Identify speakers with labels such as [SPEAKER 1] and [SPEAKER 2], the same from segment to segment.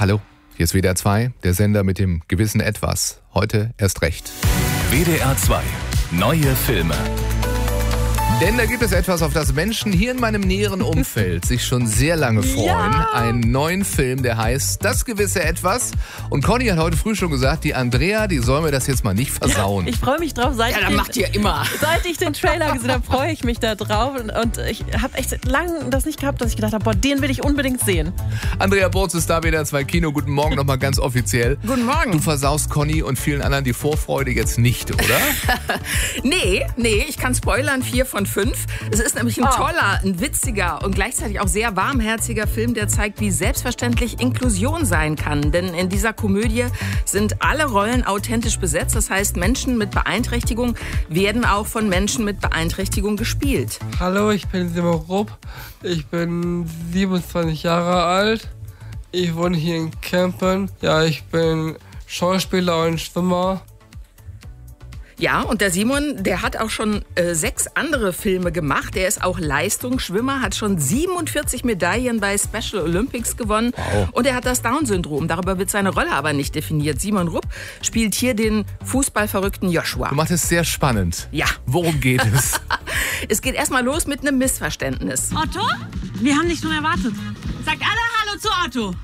[SPEAKER 1] Hallo, hier ist WDR 2, der Sender mit dem gewissen Etwas. Heute erst recht.
[SPEAKER 2] WDR 2, neue Filme.
[SPEAKER 1] Denn da gibt es etwas, auf das Menschen hier in meinem näheren Umfeld sich schon sehr lange freuen. Ja. Einen neuen Film, der heißt Das gewisse Etwas. Und Conny hat heute früh schon gesagt, die Andrea, die soll mir das jetzt mal nicht versauen.
[SPEAKER 3] Ich freue mich drauf. Seit ich den Trailer gesehen habe, freue ich mich da drauf. Und ich habe echt lange das nicht gehabt, dass ich gedacht habe, den will ich unbedingt sehen.
[SPEAKER 1] Andrea Burz ist da, WDR 2 Kino. Guten Morgen nochmal ganz offiziell.
[SPEAKER 4] Guten Morgen.
[SPEAKER 1] Du versaust Conny und vielen anderen die Vorfreude jetzt nicht, oder?
[SPEAKER 4] Nee, ich kann spoilern, 4 von 5. Es ist nämlich ein toller, ein witziger und gleichzeitig auch sehr warmherziger Film, der zeigt, wie selbstverständlich Inklusion sein kann. Denn in dieser Komödie sind alle Rollen authentisch besetzt. Das heißt, Menschen mit Beeinträchtigung werden auch von Menschen mit Beeinträchtigung gespielt.
[SPEAKER 5] Hallo, ich bin Simon Rupp. Ich bin 27 Jahre alt. Ich wohne hier in Kempen. Ja, ich bin Schauspieler und Schwimmer.
[SPEAKER 4] Ja, und der Simon, der hat auch schon 6 andere Filme gemacht. Er ist auch Leistungsschwimmer, hat schon 47 Medaillen bei Special Olympics gewonnen. Wow. Und er hat das Down-Syndrom. Darüber wird seine Rolle aber nicht definiert. Simon Rupp spielt hier den fußballverrückten Joshua.
[SPEAKER 1] Du machst es sehr spannend.
[SPEAKER 4] Ja.
[SPEAKER 1] Worum geht es?
[SPEAKER 4] Es geht erstmal los mit einem Missverständnis.
[SPEAKER 6] Otto? Wir haben dich schon erwartet. Sagt alle Hallo zu Otto.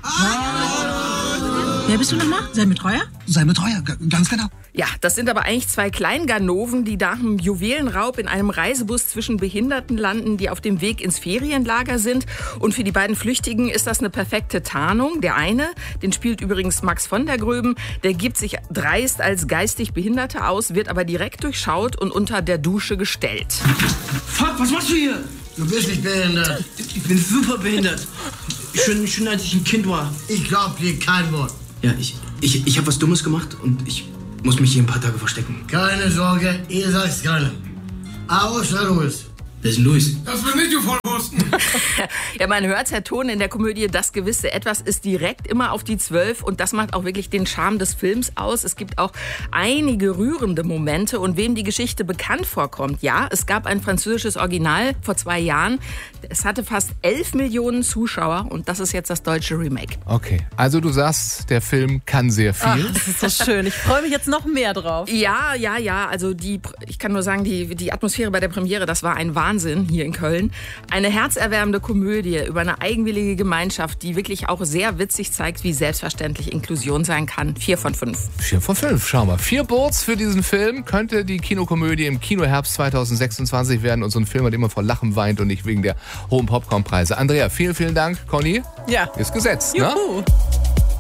[SPEAKER 6] Hallo. Wer bist du nochmal? Sein Betreuer?
[SPEAKER 7] Sein Betreuer, ganz genau.
[SPEAKER 4] Ja, das sind aber eigentlich 2 Kleinganoven, die nach einem Juwelenraub in einem Reisebus zwischen Behinderten landen, die auf dem Weg ins Ferienlager sind. Und für die beiden Flüchtigen ist das eine perfekte Tarnung. Der eine, den spielt übrigens Max von der Gröben, der gibt sich dreist als geistig Behinderte aus, wird aber direkt durchschaut und unter der Dusche gestellt.
[SPEAKER 8] Fuck, was machst du hier?
[SPEAKER 7] Du bist nicht behindert.
[SPEAKER 8] Ich bin super behindert. Schon als ich ein Kind war.
[SPEAKER 7] Ich glaub dir kein Wort.
[SPEAKER 8] Ja, ich habe was Dummes gemacht und ich muss mich hier ein paar Tage verstecken.
[SPEAKER 7] Keine Sorge, ihr sagt's keinem. Außer Louis.
[SPEAKER 8] Wer ist denn Louis?
[SPEAKER 7] Das bin nicht, du Vollbrusten.
[SPEAKER 4] Ja, man hört, der Ton in der Komödie Das gewisse Etwas ist direkt immer auf die 12 und das macht auch wirklich den Charme des Films aus. Es gibt auch einige rührende Momente und wem die Geschichte bekannt vorkommt, ja, es gab ein französisches Original vor 2 Jahren. Es hatte fast 11 Millionen Zuschauer und das ist jetzt das deutsche Remake.
[SPEAKER 1] Okay, also du sagst, der Film kann sehr viel.
[SPEAKER 3] Ach, das ist so schön. Ich freue mich jetzt noch mehr drauf.
[SPEAKER 4] Ja. Also ich kann nur sagen, die Atmosphäre bei der Premiere, das war ein Wahnsinn hier in Köln. Eine herzerwärmende Komödie über eine eigenwillige Gemeinschaft, die wirklich auch sehr witzig zeigt, wie selbstverständlich Inklusion sein kann. 4 von 5.
[SPEAKER 1] 4 von 5, schau mal. 4 Boards für diesen Film. Könnte die Kinokomödie im Kinoherbst 2026 werden und so ein Film, der immer vor Lachen weint und nicht wegen der hohen Popcornpreise. Andrea, vielen, vielen Dank. Conny?
[SPEAKER 3] Ja.
[SPEAKER 1] Ist gesetzt,
[SPEAKER 3] Juhu.
[SPEAKER 1] ne?